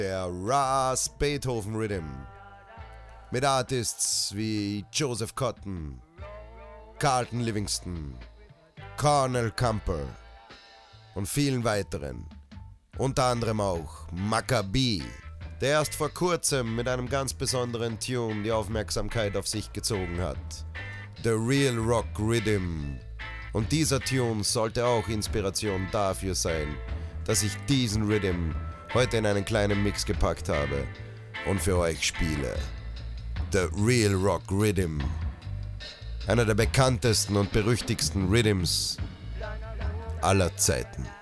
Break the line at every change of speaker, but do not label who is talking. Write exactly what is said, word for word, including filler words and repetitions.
Der Ras Beethoven Rhythm mit Artists wie Joseph Cotton, Carlton Livingston, Cornell Camper und vielen weiteren. Unter anderem auch Maccabee, der erst vor kurzem mit einem ganz besonderen Tune die Aufmerksamkeit auf sich gezogen hat. The Real Rock Rhythm. Und dieser Tune sollte auch Inspiration dafür sein, dass ich diesen Rhythm heute in einen kleinen Mix gepackt habe und für euch spiele. The Real Rock Rhythm. Einer der bekanntesten und berüchtigsten Rhythms aller Zeiten.